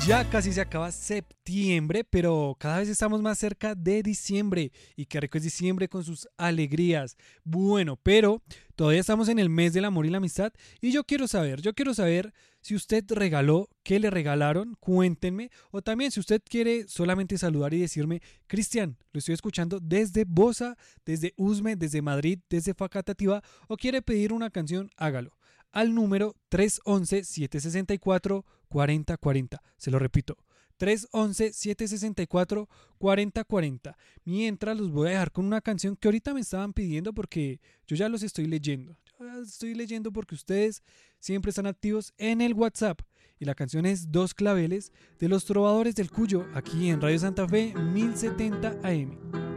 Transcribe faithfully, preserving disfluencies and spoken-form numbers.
Ya casi se acaba septiembre, pero cada vez estamos más cerca de diciembre. Y qué rico es diciembre con sus alegrías. Bueno, pero todavía estamos en el mes del amor y la amistad. Y yo quiero saber, yo quiero saber si usted regaló, qué le regalaron, cuéntenme. O también si usted quiere solamente saludar y decirme, Cristian, lo estoy escuchando desde Bosa, desde Usme, desde Madrid, desde Facatativá. O quiere pedir una canción, hágalo al número tres once, siete sesenta y cuatro, cuarenta cuarenta. Se lo repito, tres once, siete sesenta y cuatro, cuarenta cuarenta. Mientras los voy a dejar con una canción que ahorita me estaban pidiendo porque yo ya los estoy leyendo. Yo ya estoy leyendo porque ustedes siempre están activos en el WhatsApp. Y la canción es Dos Claveles de los Trovadores del Cuyo, aquí en Radio Santa Fe mil setenta A M.